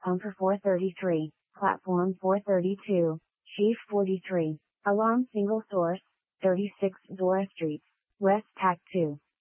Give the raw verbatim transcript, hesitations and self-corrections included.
Pumper four thirty-three, Platform four thirty-two, Chief forty-three, Alarm Single Source, thirty-six Zora Street, West Tac two.